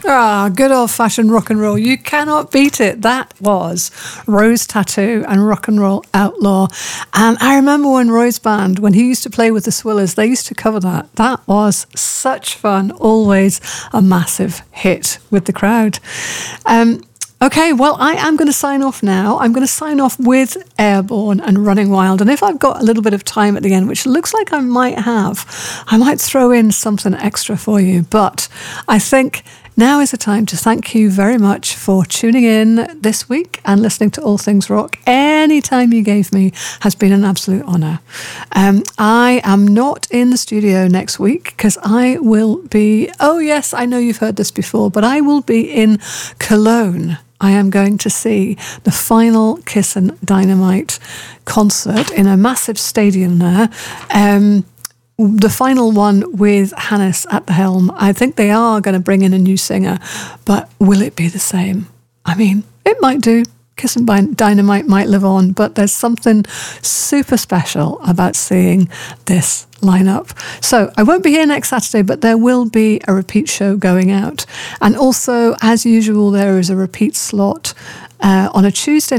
Ah, good old-fashioned rock and roll. You cannot beat it. That was Rose Tattoo and Rock and Roll Outlaw. And I remember when Roy's band, when he used to play with the Swillers, they used to cover that. That was such fun. Always a massive hit with the crowd. Okay, well, I am going to sign off now. I'm going to sign off with Airborne and Running Wild. And if I've got a little bit of time at the end, which looks like I might have, I might throw in something extra for you. But I think now is the time to thank you very much for tuning in this week and listening to All Things Rock. Any time you gave me has been an absolute honour. I am not in the studio next week because I will be, oh yes, I know you've heard this before, but I will be in Cologne. I am going to see the final Kissin' Dynamite concert in a massive stadium there. The final one with Hannes at the helm. I think they are going to bring in a new singer, but will it be the same? I mean, it might do. Kissin' Dynamite might live on, but there's something super special about seeing this lineup. So I won't be here next Saturday, but there will be a repeat show going out. And also, as usual, there is a repeat slot on a Tuesday